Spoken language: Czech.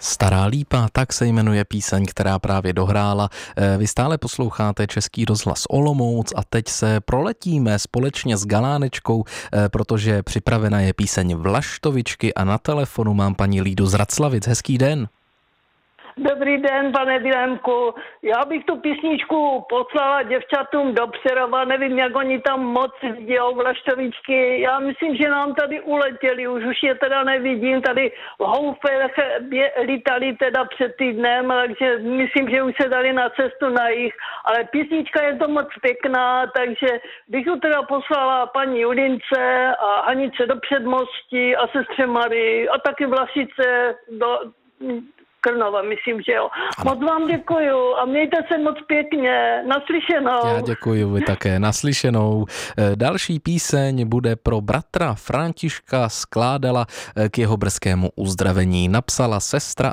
Stará lípa, tak se jmenuje píseň, která právě dohrála. Vy stále posloucháte Český rozhlas Olomouc a teď se proletíme společně s Galánečkou, protože připravena je píseň Vlaštovičky a na telefonu mám paní Lídu z Raclavic. Hezký den. Dobrý den, pane Vilémku. Já bych tu písničku poslala děvčatům do Přerova, nevím, jak oni tam moc dějou Vlaštovičky. Já myslím, že nám tady uletěli, už je teda nevidím, tady v Houfech lítali teda před týdnem, takže myslím, že už se dali na cestu na jich, ale písnička je to moc pěkná, takže bych ji teda poslala paní Julince a Hanice do Předmostí a sestře Marii a taky Vlašice do Krnova, myslím, že jo. Ano. Moc vám děkuju a mějte se moc pěkně. Naslyšenou. Já děkuju, vy také. Naslyšenou. Další píseň bude pro bratra Františka Skládala k jeho brzkému uzdravení. Napsala sestra